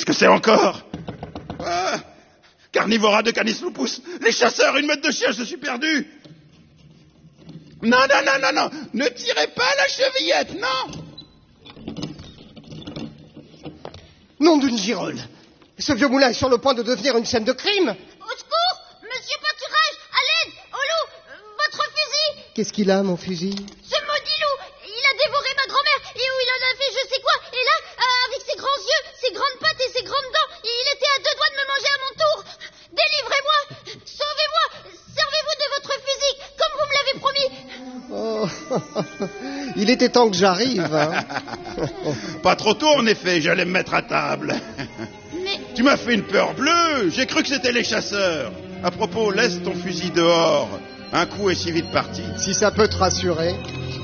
Qu'est-ce que c'est encore? Carnivora de Canis lupus. Les chasseurs, une meute de chiens, je suis perdu. Non, ne tirez pas la chevillette, non. Nom d'une girole. Ce vieux moulin est sur le point de devenir une scène de crime. Au secours! Monsieur Pâturage! À l'aide! Au loup! Votre fusil! Qu'est-ce qu'il a, mon fusil? Ce maudit loup! Il a dévoré ma grand-mère et où il en a fait je sais quoi. Et là, avec ses grands yeux, ses grandes pattes et ses grandes dents, il était à 2 doigts de me manger à mon tour. Délivrez-moi! Sauvez-moi! Servez-vous de votre fusil, comme vous me l'avez promis. Oh, il était temps que j'arrive. Hein. Pas trop tôt, en effet, j'allais me mettre à table. Mais... Tu m'as fait une peur bleue. J'ai cru que c'était les chasseurs. À propos, laisse ton fusil dehors. Un coup est si vite parti. Si ça peut te rassurer.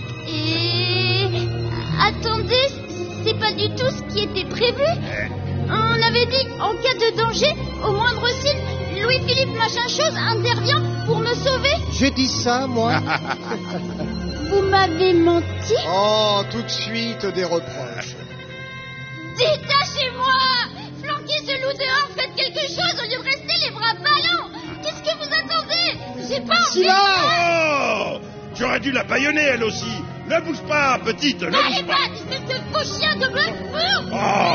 Et... Attendez, c'est pas du tout ce qui était prévu. On avait dit, en cas de danger, au moindre signe, Louis-Philippe machin chose intervient pour me sauver. J'ai dit ça, moi. Vous m'avez menti? Oh, tout de suite des reproches. Détachez-moi! Flanquez ce loup dehors, faites quelque chose au lieu de rester les bras ballants! Qu'est-ce que vous attendez? J'ai pas envie! Oh! J'aurais dû la bâillonner, elle aussi. Ne bouge pas, petite, ne Allez, bouge pas. espèce de faux chien de bœuf!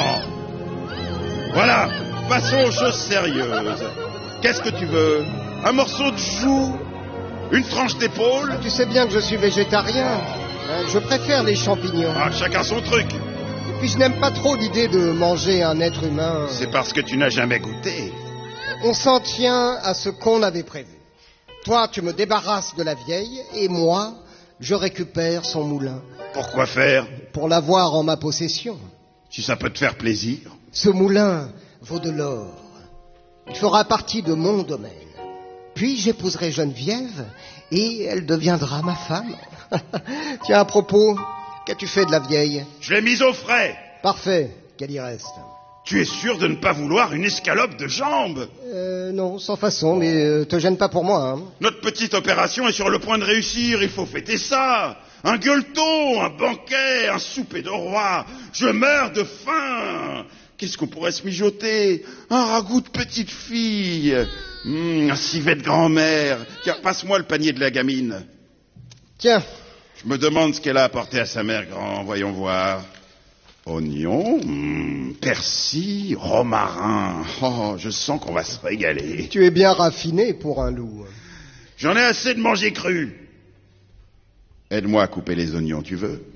Oh! Voilà, passons aux choses sérieuses. Qu'est-ce que tu veux? Un morceau de joue? Une tranche d'épaule? Tu sais bien que je suis végétarien. Je préfère les champignons. Ah, chacun son truc. Et puis je n'aime pas trop l'idée de manger un être humain. C'est parce que tu n'as jamais goûté. On s'en tient à ce qu'on avait prévu. Toi, tu me débarrasses de la vieille, et moi, je récupère son moulin. Pourquoi faire? Pour l'avoir en ma possession. Si ça peut te faire plaisir. Ce moulin vaut de l'or. Il fera partie de mon domaine. Puis j'épouserai Geneviève, et elle deviendra ma femme. Tiens, à propos, qu'as-tu fait de la vieille? Je l'ai mise au frais. Parfait, qu'elle y reste. Tu es sûr de ne pas vouloir une escalope de jambes? Non, sans façon, mais te gêne pas pour moi, hein. Notre petite opération est sur le point de réussir, il faut fêter ça. Un gueuleton, un banquet, un souper de roi. Je meurs de faim. Qu'est-ce qu'on pourrait se mijoter? Un ragoût de petite fille. Un civet de grand-mère. Tiens, passe-moi le panier de la gamine. Tiens. Je me demande ce qu'elle a apporté à sa mère grand, voyons voir. Oignons, persil, romarin. Oh, je sens qu'on va se régaler. Tu es bien raffiné pour un loup. J'en ai assez de manger cru. Aide-moi à couper les oignons, tu veux?